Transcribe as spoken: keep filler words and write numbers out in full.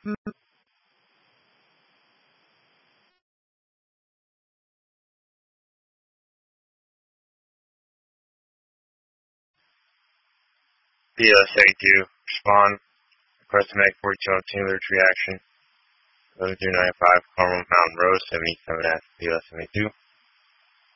B L S eighty-two, respond. Request to make forty-two on team alert reaction. eleven two nine five, Carmel Mountain Road, seventy-seven F, B L S seventy-two.